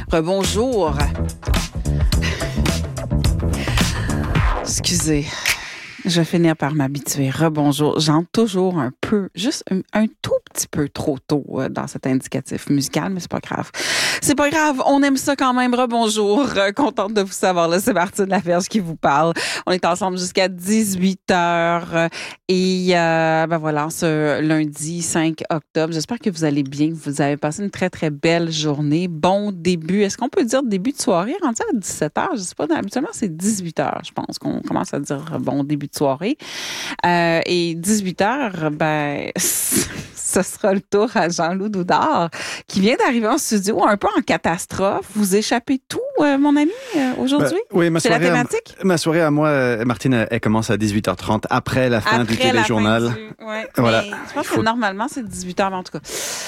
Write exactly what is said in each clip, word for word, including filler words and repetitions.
Rebonjour. Excusez, je vais finir par m'habituer. Rebonjour. J'entre toujours un peu, juste un, un tout petit peu trop tôt euh, dans cet indicatif musical, mais c'est pas grave. C'est pas grave, on aime ça quand même. Rebonjour. Euh, contente de vous savoir. Là, c'est Martine Laferge qui vous parle. On est ensemble jusqu'à dix-huit heures. Et euh, ben voilà, ce lundi cinq octobre. J'espère que vous allez bien, que vous avez passé une très, très belle journée. Bon début. Est-ce qu'on peut dire début de soirée? Rendu à dix-sept heures, je sais pas. Habituellement, c'est dix-huit heures, je pense qu'on commence à dire bon début de soirée. Euh, et dix-huit heures, ben, ce sera le tour à Jean-Loup Doudard, qui vient d'arriver en studio un peu en catastrophe. Vous échappez tout, euh, mon ami, euh, aujourd'hui? Ben, oui, ma c'est soirée la thématique? À, ma soirée à moi, euh, Martine, elle, elle commence à dix-huit heures trente, après la fin après du téléjournal. La fin du... Ouais, voilà. Mais je pense faut... que normalement, c'est dix-huit heures, mais en tout cas...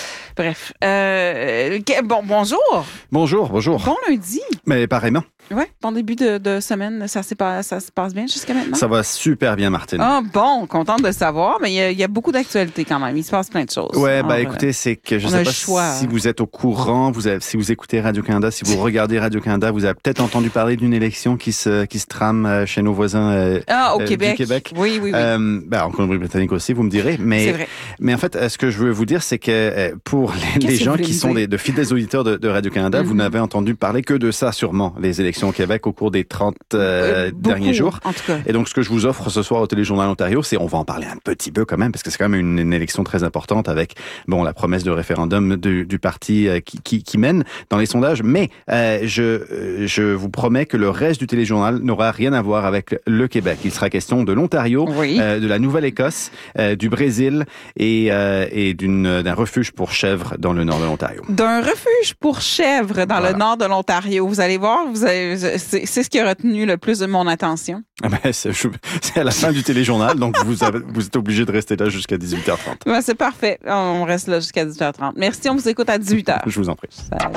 Bref. Euh, bon, bonjour. Bonjour, bonjour. Bon lundi. Mais pareillement. Oui, bon début de, de semaine, ça, pas, ça se passe bien jusqu'à maintenant? Ça va super bien, Martine. Ah bon, contente de savoir, mais il y a, il y a beaucoup d'actualités quand même. Il se passe plein de choses. Ouais, Alors, bah écoutez, c'est que je sais pas choix, si vous êtes au courant, vous avez, si vous écoutez Radio-Canada, si vous regardez Radio-Canada, vous avez peut-être entendu parler d'une élection qui se, qui se trame chez nos voisins euh, ah, au euh, Québec. du Québec. Oui, oui, oui. Euh, bah, en Colombie-Britannique aussi, vous me direz. Mais, c'est vrai. Mais en fait, ce que je veux vous dire, c'est que pour les, les gens qui sont des, de fidèles auditeurs de, de Radio-Canada, mm-hmm. vous n'avez entendu parler que de ça sûrement, les élections au Québec au cours des trente euh, Beaucoup, derniers jours. En tout cas. Et donc, ce que je vous offre ce soir au Téléjournal Ontario, c'est, on va en parler un petit peu quand même, parce que c'est quand même une, une élection très importante avec, bon, la promesse de référendum du, du parti euh, qui, qui, qui mène dans les sondages. Mais euh, je, je vous promets que le reste du Téléjournal n'aura rien à voir avec le Québec. Il sera question de l'Ontario, oui. euh, de la Nouvelle-Écosse, euh, du Brésil et, euh, et d'une, d'un refuge pour chèvres dans le nord de l'Ontario. D'un refuge pour chèvres dans voilà. le nord de l'Ontario. Vous allez voir, vous avez, c'est, c'est ce qui a retenu le plus de mon attention. Ah ben, c'est, je, c'est à la fin du Téléjournal, donc vous, avez, vous êtes obligé de rester là jusqu'à dix-huit heures trente. Ben, c'est parfait. On reste là jusqu'à dix-huit heures trente. Merci, on vous écoute à dix-huit heures. Je vous en prie. Salut.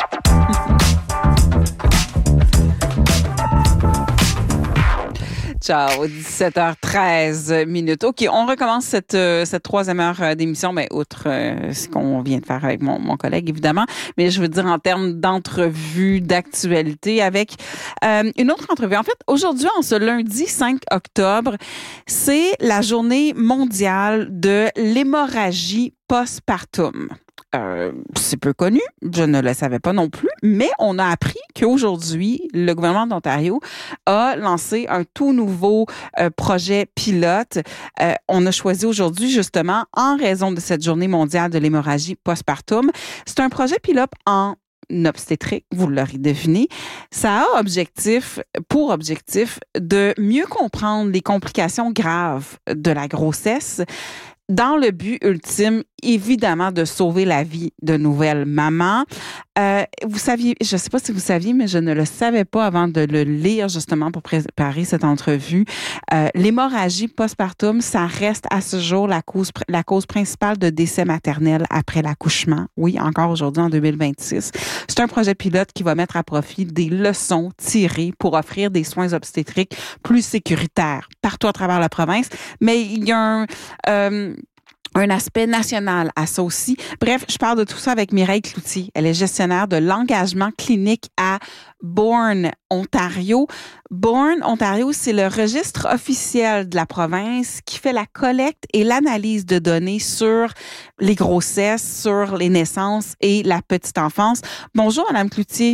Ciao, dix-sept heures treize minutes. OK, on recommence cette, euh, cette troisième heure d'émission, mais outre euh, ce qu'on vient de faire avec mon, mon collègue, évidemment. Mais je veux dire en termes d'entrevue, d'actualité, avec euh, une autre entrevue. En fait, aujourd'hui, en ce lundi cinq octobre, c'est la journée mondiale de l'hémorragie postpartum. Euh, c'est peu connu, je ne le savais pas non plus, mais on a appris qu'aujourd'hui, le gouvernement d'Ontario a lancé un tout nouveau euh, projet pilote. Euh, on a choisi aujourd'hui, justement, en raison de cette journée mondiale de l'hémorragie postpartum. C'est un projet pilote en obstétrique, vous l'aurez deviné. Ça a objectif, pour objectif, de mieux comprendre les complications graves de la grossesse, dans le but ultime, évidemment, de sauver la vie de nouvelles mamans. Euh, vous saviez, je ne sais pas si vous saviez, mais je ne le savais pas avant de le lire justement pour préparer cette entrevue. Euh, l'hémorragie postpartum, ça reste à ce jour la cause, la cause principale de décès maternel après l'accouchement. Oui, encore aujourd'hui, en deux mille vingt-six. C'est un projet pilote qui va mettre à profit des leçons tirées pour offrir des soins obstétriques plus sécuritaires partout à travers la province. Mais il y a un... Euh, un aspect national à ça aussi. Bref, je parle de tout ça avec Mireille Cloutier. Elle est gestionnaire de l'engagement clinique à Bourne, Ontario. Bourne, Ontario, c'est le registre officiel de la province qui fait la collecte et l'analyse de données sur les grossesses, sur les naissances et la petite enfance. Bonjour, Madame Cloutier.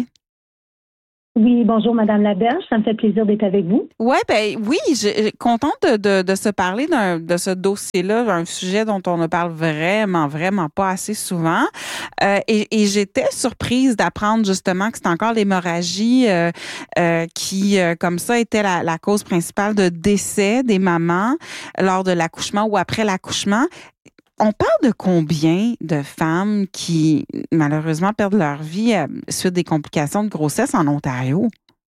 Oui, bonjour Madame Laberge, ça me fait plaisir d'être avec vous. Ouais, ben oui, je suis contente de, de, de se parler d'un, de ce dossier-là, un sujet dont on ne parle vraiment, vraiment pas assez souvent. Euh, et, et j'étais surprise d'apprendre justement que c'est encore l'hémorragie euh, euh, qui, euh, comme ça, était la, la cause principale de décès des mamans lors de l'accouchement ou après l'accouchement. On parle de combien de femmes qui, malheureusement, perdent leur vie euh, suite des complications de grossesse en Ontario?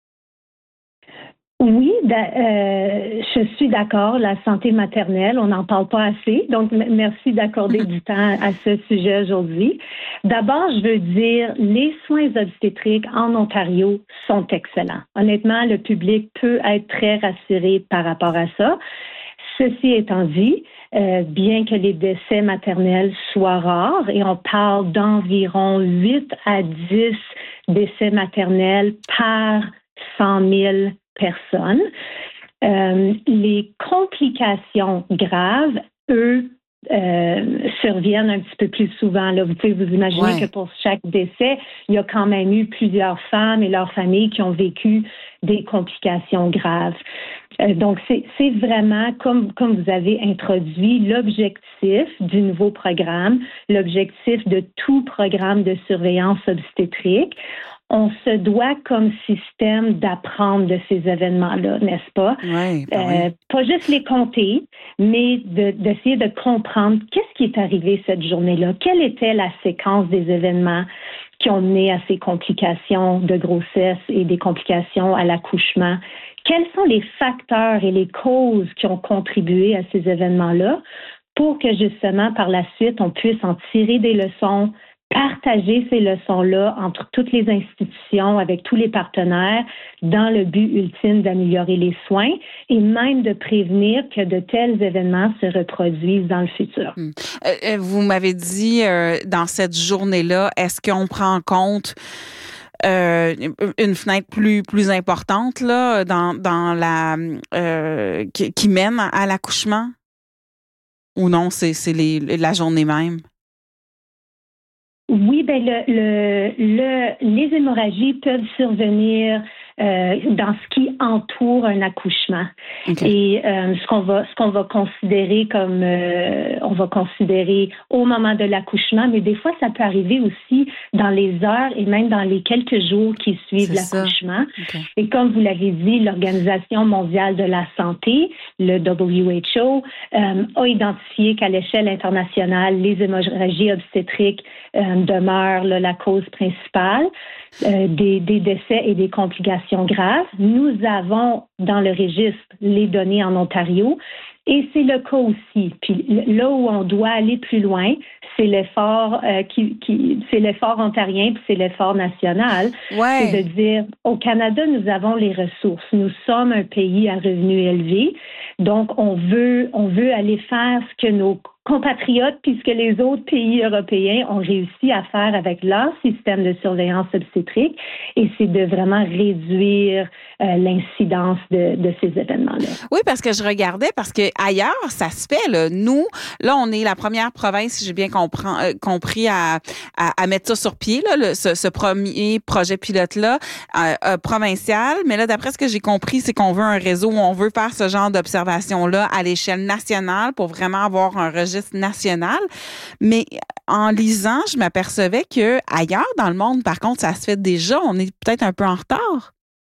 Oui, euh, je suis d'accord. La santé maternelle, on n'en parle pas assez. Donc, m- merci d'accorder du temps à ce sujet aujourd'hui. D'abord, je veux dire, les soins obstétriques en Ontario sont excellents. Honnêtement, le public peut être très rassuré par rapport à ça. Ceci étant dit, euh, bien que les décès maternels soient rares, et on parle d'environ huit à dix décès maternels par cent mille personnes. Euh, les complications graves, eux, euh, surviennent un petit peu plus souvent. Là, vous pouvez vous imaginer ouais. que pour chaque décès, il y a quand même eu plusieurs femmes et leurs familles qui ont vécu des complications graves. Euh, donc, c'est, c'est vraiment, comme, comme vous avez introduit, l'objectif du nouveau programme, l'objectif de tout programme de surveillance obstétrique. On se doit comme système d'apprendre de ces événements-là, n'est-ce pas? Oui, ben euh, oui. Pas juste les compter, mais de, d'essayer de comprendre qu'est-ce qui est arrivé cette journée-là, quelle était la séquence des événements qui ont mené à ces complications de grossesse et des complications à l'accouchement. Quels sont les facteurs et les causes qui ont contribué à ces événements-là pour que justement par la suite on puisse en tirer des leçons, partager ces leçons-là entre toutes les institutions, avec tous les partenaires, dans le but ultime d'améliorer les soins et même de prévenir que de tels événements se reproduisent dans le futur. Hum. Euh, vous m'avez dit, euh, dans cette journée-là, est-ce qu'on prend en compte euh, une fenêtre plus plus importante là, dans, dans la euh, qui, qui mène à l'accouchement? Ou non, c'est, c'est les, la journée même? Oui, ben le, le, le, les hémorragies peuvent survenir euh, dans ce qui entoure un accouchement. Okay. Et euh, ce qu'on va ce qu'on va considérer comme euh, on va considérer au moment de l'accouchement, mais des fois ça peut arriver aussi dans les heures et même dans les quelques jours qui suivent C'est l'accouchement. Okay. Et comme vous l'avez dit, l'Organisation mondiale de la santé, le W H O, euh, a identifié qu'à l'échelle internationale, les hémorragies obstétriques euh, demeure là, la cause principale euh, des, des décès et des complications graves. Nous avons dans le registre les données en Ontario et c'est le cas aussi. Puis là où on doit aller plus loin, c'est l'effort euh, qui, qui c'est l'effort ontarien puis c'est l'effort national. Ouais. C'est de dire au Canada, nous avons les ressources. Nous sommes un pays à revenus élevés. Donc on veut on veut aller faire ce que nos compatriotes, puisque les autres pays européens ont réussi à faire avec leur système de surveillance obstétrique, et c'est de vraiment réduire euh, l'incidence de, de ces événements-là. Oui, parce que je regardais, parce que ailleurs, ça se fait. Là. Nous, là, on est la première province, si j'ai bien comprend, euh, compris, à, à, à mettre ça sur pied, là, le, ce, ce premier projet pilote-là, euh, euh, provincial. Mais là, d'après ce que j'ai compris, c'est qu'on veut un réseau où on veut faire ce genre d'observation-là à l'échelle nationale pour vraiment avoir un registre national, mais en lisant, je m'apercevais que ailleurs dans le monde, par contre, ça se fait déjà. On est peut-être un peu en retard.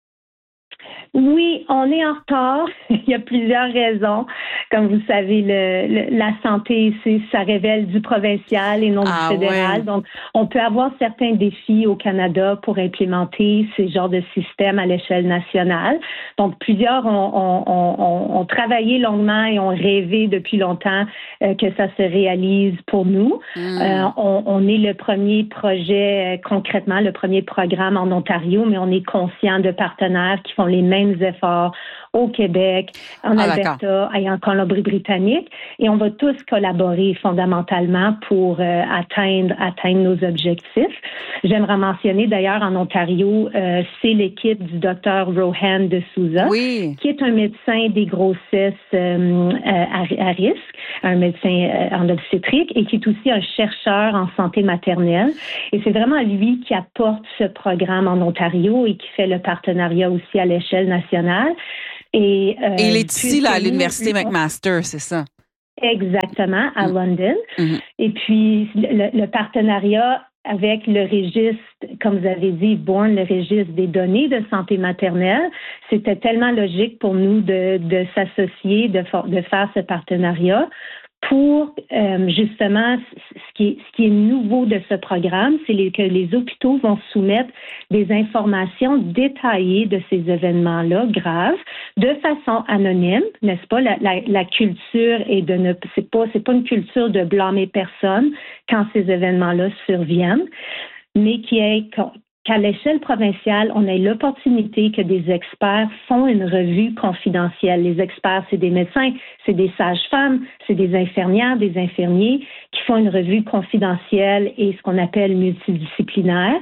Oui, on est en retard. Il y a plusieurs raisons. Comme vous savez, le, le, la santé, c'est, ça révèle du provincial et non ah, du fédéral. Ouais. Donc, on peut avoir certains défis au Canada pour implémenter ces genres de systèmes à l'échelle nationale. Donc, plusieurs ont, ont, ont, ont travaillé longuement et ont rêvé depuis longtemps euh, que ça se réalise pour nous. Mm. Euh, on, on est le premier projet, euh, concrètement, le premier programme en Ontario, mais on est conscient de partenaires qui font les mêmes efforts au Québec, en ah, Alberta d'accord. et en Colombie-Britannique. Et on va tous collaborer fondamentalement pour euh, atteindre, atteindre nos objectifs. J'aimerais mentionner d'ailleurs en Ontario, euh, c'est l'équipe du docteur Rohan de Souza, oui. qui est un médecin des grossesses euh, à, à risque, un médecin euh, en obstétrique et qui est aussi un chercheur en santé maternelle. Et c'est vraiment lui qui apporte ce programme en Ontario et qui fait le partenariat aussi à l'échelle nationale. Et, euh, et il est ici là, à l'Université nous, McMaster, c'est ça? Exactement, à mmh. London. Mmh. Et puis, le, le partenariat avec le registre, comme vous avez dit, Born, le registre des données de santé maternelle, c'était tellement logique pour nous de, de s'associer, de, de faire ce partenariat pour euh, justement, ce qui, est, ce qui est nouveau de ce programme, c'est les, que les hôpitaux vont soumettre des informations détaillées de ces événements-là graves, de façon anonyme, n'est-ce pas? La, la, la culture est de ne, c'est pas, c'est pas une culture de blâmer personne quand ces événements-là surviennent, mais qui est qu'à l'échelle provinciale, on ait l'opportunité que des experts font une revue confidentielle. Les experts, c'est des médecins, c'est des sages-femmes, c'est des infirmières, des infirmiers qui font une revue confidentielle et ce qu'on appelle multidisciplinaire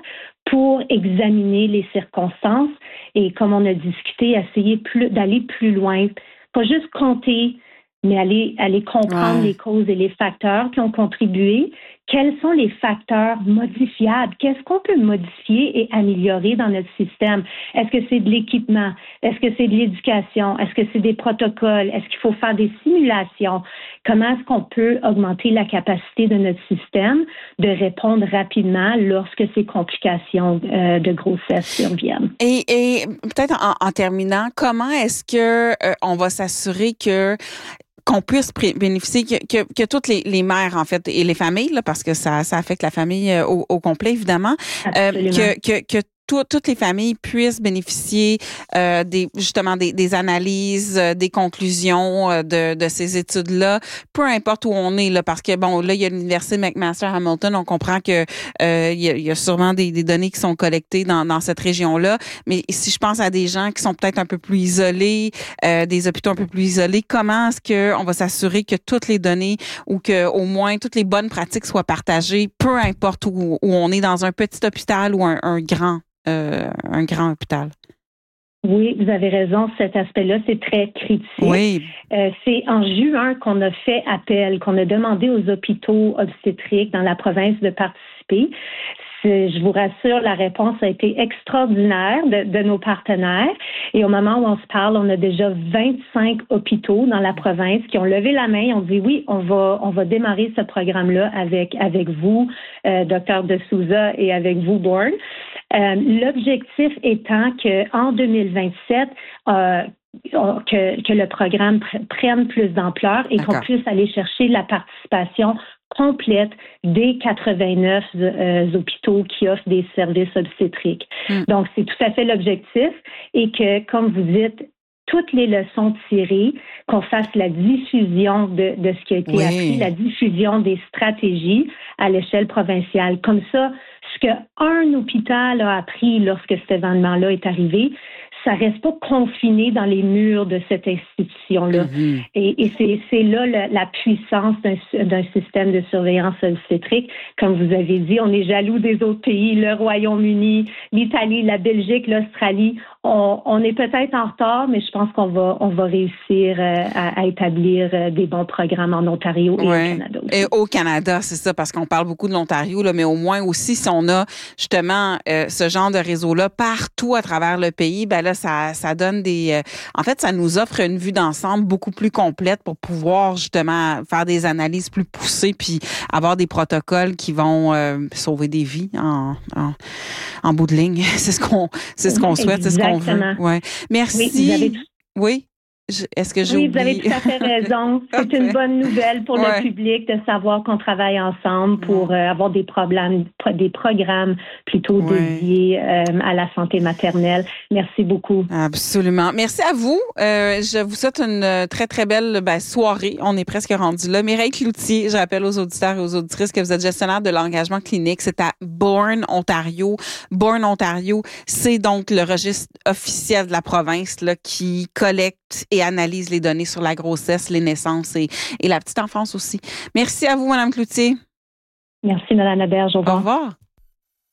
pour examiner les circonstances et, comme on a discuté, essayer plus, d'aller plus loin, pas juste compter, mais aller, aller comprendre ouais. les causes et les facteurs qui ont contribué. Quels sont les facteurs modifiables? Qu'est-ce qu'on peut modifier et améliorer dans notre système? Est-ce que c'est de l'équipement? Est-ce que c'est de l'éducation? Est-ce que c'est des protocoles? Est-ce qu'il faut faire des simulations? Comment est-ce qu'on peut augmenter la capacité de notre système de répondre rapidement lorsque ces complications euh, de grossesse surviennent? Et, et peut-être en, en terminant, comment est-ce que euh, on va s'assurer que qu'on puisse pré- bénéficier, que, que, que toutes les, les mères, en fait, et les familles, là, parce que ça, ça affecte la famille euh, au, au complet, évidemment, euh, que, que, que tout, toutes les familles puissent bénéficier euh, des justement des, des analyses, euh, des conclusions euh, de, de ces études-là, peu importe où on est, là, parce que, bon, là, il y a l'Université McMaster Hamilton, on comprend que euh, il, y a, il y a sûrement des, des données qui sont collectées dans, dans cette région-là, mais si je pense à des gens qui sont peut-être un peu plus isolés, euh, des hôpitaux un peu plus isolés, comment est-ce qu'on va s'assurer que toutes les données ou que au moins toutes les bonnes pratiques soient partagées, peu importe où, où on est, dans un petit hôpital ou un, un grand Euh, un grand hôpital? Oui, vous avez raison. Cet aspect-là, c'est très critique. Oui. Euh, c'est en juin qu'on a fait appel, qu'on a demandé aux hôpitaux obstétriques dans la province de participer. C'est, je vous rassure, la réponse a été extraordinaire de, de nos partenaires. Et au moment où on se parle, on a déjà vingt-cinq hôpitaux dans la province qui ont levé la main. On dit oui, on va, on va démarrer ce programme-là avec, avec vous, euh, docteur De Souza, et avec vous, Bourne. Euh, l'objectif étant qu'en deux mille vingt-sept, euh, que, que le programme pr- prenne plus d'ampleur et D'accord. qu'on puisse aller chercher la participation complète des quatre-vingt-neuf euh, hôpitaux qui offrent des services obstétriques. Mm. Donc, c'est tout à fait l'objectif et que, comme vous dites, toutes les leçons tirées, qu'on fasse la diffusion de, de ce qui a été oui. appris, la diffusion des stratégies à l'échelle provinciale. Comme ça, ce qu'un hôpital a appris lorsque cet événement-là est arrivé, ça reste pas confiné dans les murs de cette institution-là. Mm-hmm. Et, et c'est, c'est là la, la puissance d'un, d'un système de surveillance obstétrique. Comme vous avez dit, on est jaloux des autres pays, le Royaume-Uni, l'Italie, la Belgique, l'Australie. On, on est peut-être en retard, mais je pense qu'on va, on va réussir à, à établir des bons programmes en Ontario et ouais. au Canada aussi. Et au Canada, c'est ça, parce qu'on parle beaucoup de l'Ontario, là, mais au moins aussi, si on a justement euh, ce genre de réseau-là partout à travers le pays, ben là, ça, ça donne des... Euh, en fait, ça nous offre une vue d'ensemble beaucoup plus complète pour pouvoir justement faire des analyses plus poussées puis avoir des protocoles qui vont euh, sauver des vies en, en, en bout de ligne. C'est ce qu'on, c'est ce qu'on souhaite, Exactement. c'est ce qu'on veut. Ouais. Merci. Oui, vous avez... oui. Je, est-ce que j'ai oui, oublié? vous avez tout à fait raison. C'est une bonne nouvelle pour ouais. le public de savoir qu'on travaille ensemble pour euh, avoir des problèmes, des programmes plutôt ouais. dédiés euh, à la santé maternelle. Merci beaucoup. Absolument. Merci à vous. Euh, je vous souhaite une très, très belle ben, soirée. On est presque rendu là. Mireille Cloutier, je rappelle aux auditeurs et aux auditrices que vous êtes gestionnaire de l'engagement clinique. C'est à Bourne, Ontario. Bourne, Ontario, c'est donc le registre officiel de la province là, qui collecte et analyse les données sur la grossesse, les naissances et, et la petite enfance aussi. Merci à vous, Mme Cloutier. Merci, Mme Laberge. Au revoir. Au revoir.